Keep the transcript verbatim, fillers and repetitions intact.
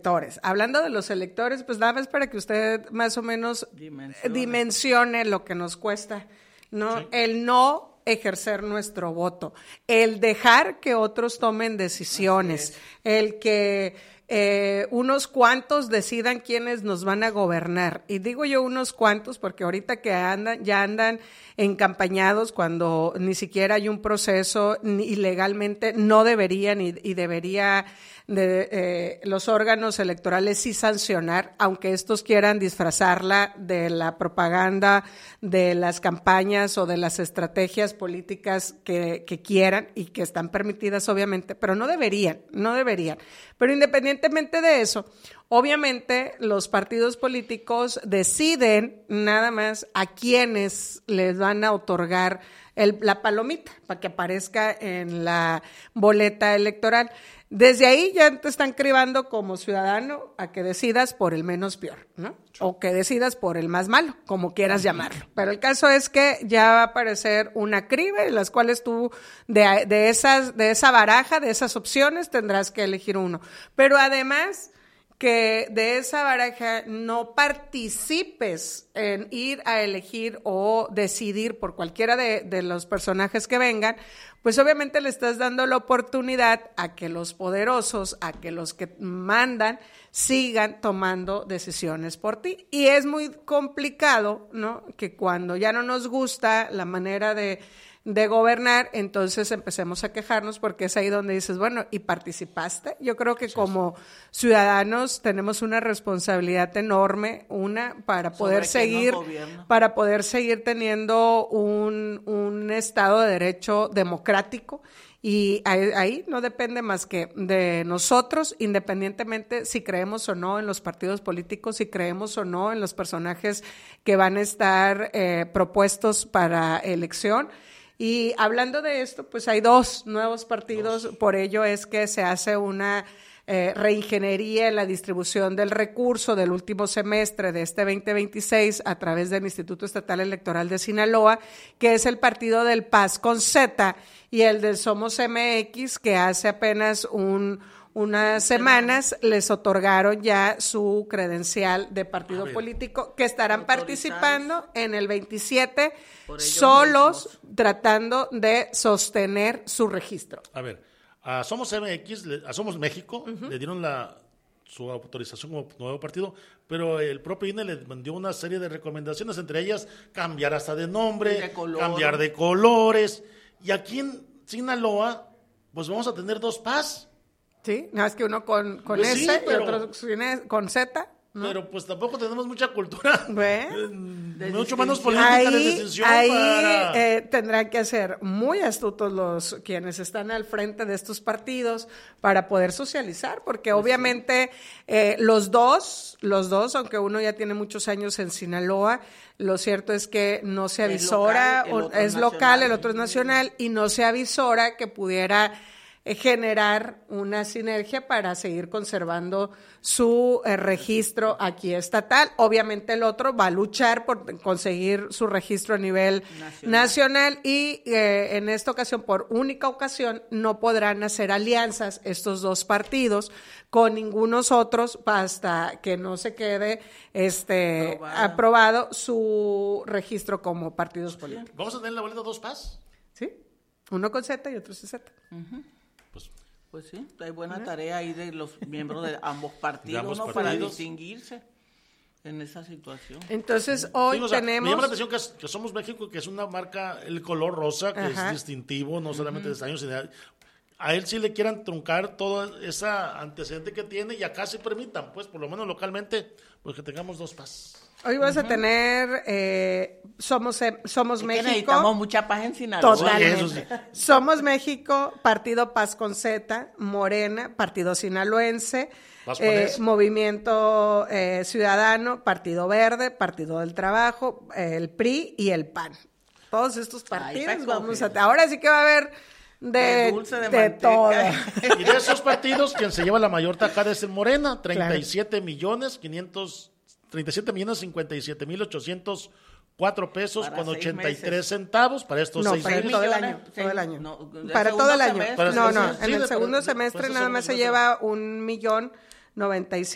electores. Hablando de los electores, pues nada más para que usted más o menos dimensione, dimensione lo que nos cuesta, ¿no? Sí. El no ejercer nuestro voto, el dejar que otros tomen decisiones, el que eh, unos cuantos decidan quiénes nos van a gobernar. Y digo yo unos cuantos porque ahorita que andan, ya andan encampañados cuando ni siquiera hay un proceso, ni legalmente no deberían y, y debería de eh, los órganos electorales sí sancionar, aunque estos quieran disfrazarla de la propaganda, de las campañas o de las estrategias políticas que, que quieran y que están permitidas obviamente, pero no deberían, no deberían. Pero independientemente de eso, obviamente los partidos políticos deciden nada más a quienes les van a otorgar el, la palomita para que aparezca en la boleta electoral. Desde ahí ya te están cribando como ciudadano a que decidas por el menos peor, ¿no? O que decidas por el más malo, como quieras llamarlo. Pero el caso es que ya va a aparecer una criba en las cuales tú, de, de, esas, de esa baraja, de esas opciones, tendrás que elegir uno. Pero además que de esa baraja no participes en ir a elegir o decidir por cualquiera de, de los personajes que vengan, pues obviamente le estás dando la oportunidad a que los poderosos, a que los que mandan, sigan tomando decisiones por ti. Y es muy complicado, ¿no? Que cuando ya no nos gusta la manera de de gobernar, entonces empecemos a quejarnos porque es ahí donde dices, bueno, ¿y participaste? Yo creo que sí, como ciudadanos tenemos una responsabilidad enorme, una, para poder seguir, para poder seguir teniendo un, un Estado de Derecho democrático. Y ahí, ahí no depende más que de nosotros, independientemente si creemos o no en los partidos políticos, si creemos o no en los personajes que van a estar eh, propuestos para elección. Y hablando de esto, pues hay dos nuevos partidos, dos. Por ello es que se hace una eh, reingeniería en la distribución del recurso del último semestre de este veinte veintiséis a través del Instituto Estatal Electoral de Sinaloa, que es el partido del P A S con Z, y el del Somos M X, que hace apenas un unas semanas les otorgaron ya su credencial de partido ver, político, que estarán participando en el veintisiete solos, mismos, tratando de sostener su registro. A ver, a Somos M X, a Somos México, uh-huh, le dieron la su autorización como nuevo partido, pero el propio I N E le dio una serie de recomendaciones, entre ellas cambiar hasta de nombre, de color, cambiar de colores, y aquí en Sinaloa, pues vamos a tener dos P A S. Sí, nada más que uno con, con pues S sí, pero, y otro con Z. ¿No? Pero pues tampoco tenemos mucha cultura, bueno, eh, mucho menos política ahí, de distinción. Ahí para... eh, tendrán que ser muy astutos los quienes están al frente de estos partidos para poder socializar, porque pues obviamente sí. eh, los dos, los dos, aunque uno ya tiene muchos años en Sinaloa, lo cierto es que no se avisora, es local, el es, local, el otro es nacional, y no se avisora que pudiera generar una sinergia para seguir conservando su eh, registro aquí estatal. Obviamente el otro va a luchar por conseguir su registro a nivel nacional, nacional y eh, en esta ocasión, por única ocasión, no podrán hacer alianzas estos dos partidos con ningunos otros hasta que no se quede este aprobado, aprobado su registro como partidos políticos. ¿Vamos a tener la boleta dos P A S? Sí, uno con Z y otro sin Z. Uh-huh. Pues, pues sí, hay buena tarea ahí de los miembros de ambos partidos, de ambos ¿no? partidos. Para distinguirse en esa situación. Entonces, hoy sí, o sea, tenemos... Me llama la atención que, es, que Somos México, que es una marca, el color rosa, que Ajá. es distintivo, no solamente uh-huh. de años, sino a él sí le quieran truncar todo ese antecedente que tiene y acá se permitan, pues, por lo menos localmente, pues que tengamos dos P A S. Hoy vas uh-huh. a tener eh, Somos Somos es México. Que necesitamos mucha paz en Sinaloa. Totalmente. Sí, sí. Somos México, Partido P A S con Z, Morena, Partido Sinaloense, eh, Movimiento eh, Ciudadano, Partido Verde, Partido del Trabajo, eh, el P R I y el P A N. Todos estos partidos Ay, vamos a... Ahora sí que va a haber... De, de dulce de, de todo. Y de esos partidos, quien se lleva la mayor tajada es el Morena, treinta y siete millones quinientos, treinta y siete millones cincuenta y siete mil ochocientos cuatro pesos para con ochenta y tres meses. Centavos para estos no, seis para meses. todo el año, seis, todo el año. No, para todo el año. Semestre, no, no, sí, en el segundo semestre nada más se lleva un millón noventa y siete